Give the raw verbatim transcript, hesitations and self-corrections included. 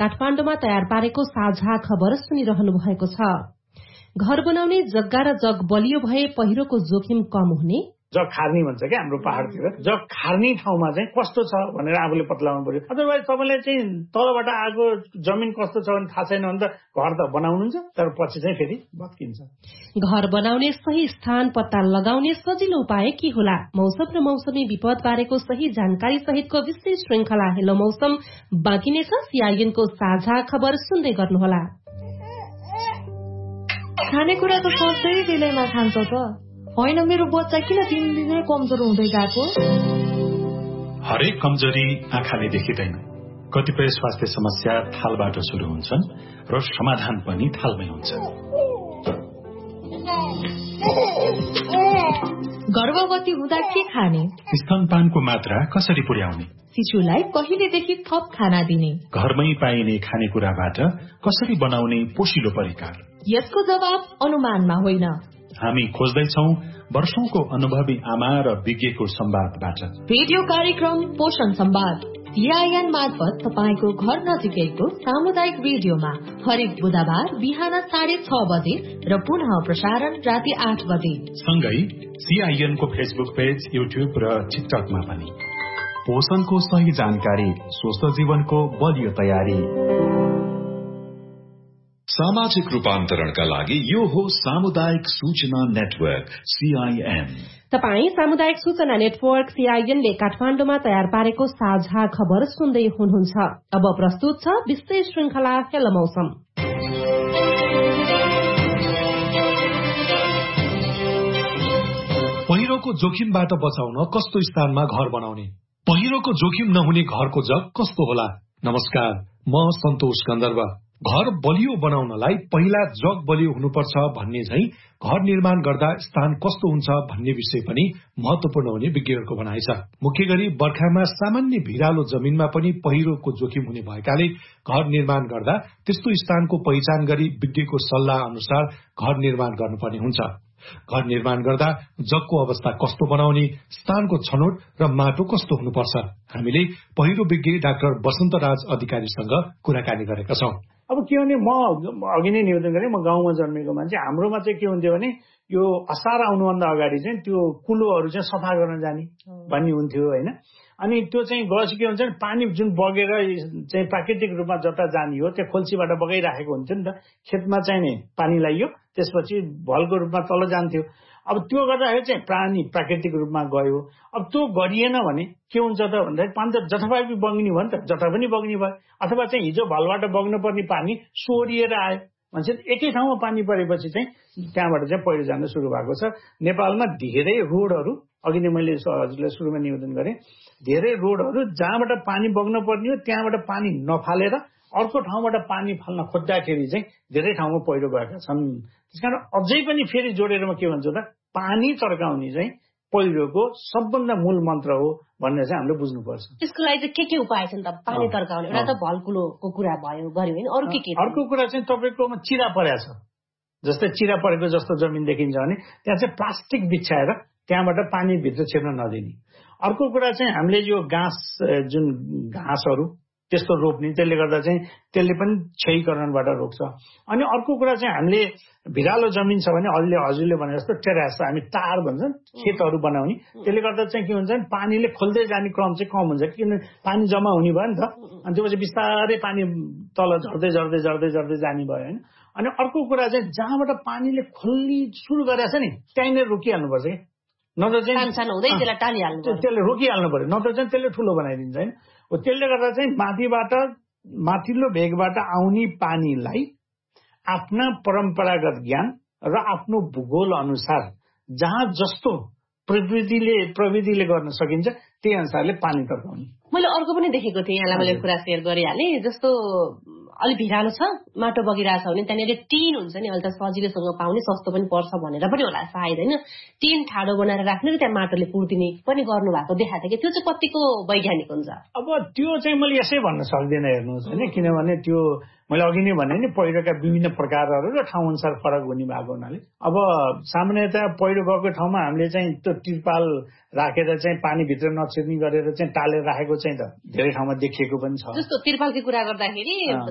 काठमाडौँमा तयार पारेको साझा खबर सुनिरहनु भएको छ। घर बनाउने जग्गा र जग बलियो भए पहिरोको जोखिम कम हुने। जग खार्नी भन्छ क्या हाम्रो पहाडतिर, जग खार्नी ठाउँमा चाहिँ कस्तो छ भनेर आफूले पत्लाउनु पर्यो। अदरवाइज तपाईँले चाहिँ तलबाट आएको जमिन कस्तो छ भने थाहा छैन भने त घर त बनाउनुहुन्छ तर पछि चाहिँ फेरि भत्किन्छ। घर बनाउने सही स्थान पत्ता लगाउने सजिलो उपाय के होला? मौसम र मौसमी विपद बारेको सही जानकारी सहितको विशेष श्रृंखला हेलो मौसम बाँकी नै छ। सीआईएनको साझा खबर सुन्दै गर्नुहोला। खानेकुरा त सधैँ बेलैमा खान्छ त होइन, मेरो बच्चा किन दिनदिनै कमजोर हुँदै गएको? हरेक कमजोरी आँखाले देखिँदैन। कतिपय स्वास्थ्य समस्या थालबाट सुरु हुन्छन् र समाधान पनि थालमै हुन्छ। गर्भवती हुँदा के खाने? स्तनपानको मात्रा कसरी पुर्याउने? शिशुलाई कहिलेदेखि थप खाना दिने? घरमै पाइने खानेकुराबाट कसरी बनाउने पोषिलो परिकार? यसको जवाब अनुमानमा होइन, हामी खोज्दैछौ वर्षौंको अनुभवी आमा र विज्ञको संवादबाट। रेडियो कार्यक्रम पोषण संवाद सीआईएन मार्फत तपाईको घर नजिकैको सामुदायिक रेडियोमा हरेक बुधबार बिहान साढे छ बजे र पुनः प्रसारण राति आठ बजे। सँगै सीआईएन को फेसबुक पेज, युट्युब र टिकटकमा पनि। पोषणको सही जानकारी, स्वस्थ जीवनको बलियो तयारी। सामाजिक रूपान्तरणका लागि यो हो सामुदायिक सूचना नेटवर्क सीआईएन। तपाई सामुदायिक सूचना नेटवर्क सीआईएनले काठमाडौँमा तयार पारेको साझा खबर सुन्दै हुनुहुन्छ। अब प्रस्तुत छ विशेष श्रृंखला हेलो मौसम। पहिरोको जोखिमबाट बचाउन कस्तो स्थानमा घर बनाउने? पहिरोको जोखिम नहुने घरको जग कस्तो होला? नमस्कार, म सन्तोष गन्धर्व। घर बलियो बनाउनलाई पहिला जग बलियो हुनुपर्छ भन्ने झैं घर निर्माण गर्दा स्थान कस्तो हुन्छ भन्ने विषय पनि महत्वपूर्ण हुने विज्ञहरूको भनाइ छ। मुख्य गरी बर्खामा सामान्य भिरालो जमिनमा पनि पहिरोको जोखिम हुने भएकाले घर निर्माण गर्दा त्यस्तो स्थानको पहिचान गरी विज्ञको सल्लाह अनुसार घर निर्माण गर्नुपर्ने हुन्छ। घर निर्माण गर्दा जगको अवस्था कस्तो बनाउने, स्थानको छनौट र माटो कस्तो हुनुपर्छ, हामीले पहिरो विज्ञ डाक्टर वसन्तराज अधिकारीसँग कुराकानी गरेका छौं। अब के भने म अघि नै निवेदन गरेँ, म गाउँमा जन्मेको मान्छे। हाम्रोमा चाहिँ के हुन्थ्यो भने यो असार आउनुभन्दा अगाडि चाहिँ त्यो कुलोहरू चाहिँ सफा गर्न जाने भन्ने हुन्थ्यो होइन। अनि त्यो चाहिँ गएपछि के हुन्छ भने पानी जुन बगेर चाहिँ प्राकृतिक रूपमा जता जाने हो त्यो खोल्सीबाट बगाइराखेको हुन्थ्यो नि त। खेतमा चाहिँ नि पानी लाग्यो, त्यसपछि भलको रूपमा तल जान्थ्यो। अब त्यो गर्दाखेरि चाहिँ पानी प्राकृतिक रूपमा गयो। अब त्यो गरिएन भने के हुन्छ त भन्दाखेरि पानी त जथाभावी बग्ने भयो नि त, जता पनि बग्ने भयो। अथवा चाहिँ हिजो भलबाट बग्नु पर्ने पानी सोरिएर आयो भन्छ। एकै ठाउँमा पानी परेपछि चाहिँ त्यहाँबाट चाहिँ पहिरो जान सुरु भएको छ। नेपालमा धेरै रोडहरू, अघि नै मैले हजुरलाई सुरुमा निवेदन गरेँ, धेरै रोडहरू जहाँबाट पानी बग्न पर्ने हो त्यहाँबाट पानी नफालेर अर्को ठाउँबाट पानी फाल्न खोज्दाखेरि चाहिँ धेरै ठाउँमा पहिरो गएका छन्। त्यसकारण अझै पनि फेरि जोडेर म के भन्छु त, पानी तर्काउने चाहिँ पहिरोको सबभन्दा मूल मन्त्र हो भनेर चाहिँ हामीले बुझ्नुपर्छ। त्यसको लागि चाहिँ के के उपाय छन् त? पानी तर्काउने एउटा त भलकुलोको कुरा भयो गर्यो होइन, अरू के के? अर्को कुरा चाहिँ तपाईँकोमा चिरा परेको छ, जस्तै चिरा परेको जस्तो जमिन देखिन्छ भने त्यहाँ चाहिँ प्लास्टिक बिछाएर त्यहाँबाट पानी भित्र छिर्न नदिने। अर्को कुरा चाहिँ हामीले यो घाँस जुन घाँसहरू त्यस्तो रोप्ने, त्यसले गर्दा चाहिँ त्यसले पनि क्षयीकरणबाट रोक्छ। अनि अर्को कुरा चाहिँ हामीले भिरालो जमिन छ भने अहिले हजुरले भने जस्तो टेरेस, हामी टार भन्छन्, खेतहरू बनाउने, त्यसले गर्दा चाहिँ के हुन्छ भने पानीले खोल्दै जाने क्रम चाहिँ कम हुन्छ, किन पानी जम्मा हुने भयो नि त। अनि त्यसपछि बिस्तारै पानी तल झर्दै झर्दै झर्दै झर्दै जाने भयो होइन। अनि अर्को कुरा चाहिँ जहाँबाट पानीले खोल्ने सुरु गरेछ नि त्यहीँनिर रोकिहाल्नुपर्छ कि, नत्र चाहिँ त्यसले रोकिहाल्नु पर्यो, नत्र चाहिँ त्यसले ठुलो बनाइदिन्छ होइन। हो त्यसले गर्दा चाहिँ माथिबाट माथिल्लो भेगबाट आउने पानीलाई आफ्ना परम्परागत ज्ञान र आफ्नो भूगोल अनुसार जहाँ जस्तो प्रविधिले प्रविधिले गर्न सकिन्छ त्यही अनुसारले पानी तर्काउने। मैले अर्को पनि देखेको थिएँ, यहाँलाई मैले कुरा सेयर गरिहालेँ। जस्तो अलि भिरालो छ, माटो बगिरहेछ भने त्यहाँनिर टिन हुन्छ नि, अहिले त सजिलैसँग पाउने, सस्तो पनि पर्छ भनेर पनि होला सायद होइन, टिन ठाडो बनाएर राख्ने र त्यहाँ माटोले पुर्दिने पनि गर्नु भएको देखाएको थियो। त्यो चाहिँ कतिको वैज्ञानिक हुन्छ? अब त्यो चाहिँ मैले यसै भन्न सक्दिनँ हेर्नुहोस् होइन, किनभने त्यो मैले अघि नै भने नि पहिरोका विभिन्न प्रकारहरू र ठाउँ अनुसार फरक हुने भएको हुनाले अब सामान्यतया पहिरो गएको ठाउँमा हामीले चाहिँ त्यो तिरपाल राखेर चाहिँ पानी भित्र नछिर्ने गरेर चाहिँ टालेर राखेको चाहिँ त धेरै ठाउँमा देखिएको पनि छ। जस्तो तिरपालको कुरा गर्दाखेरि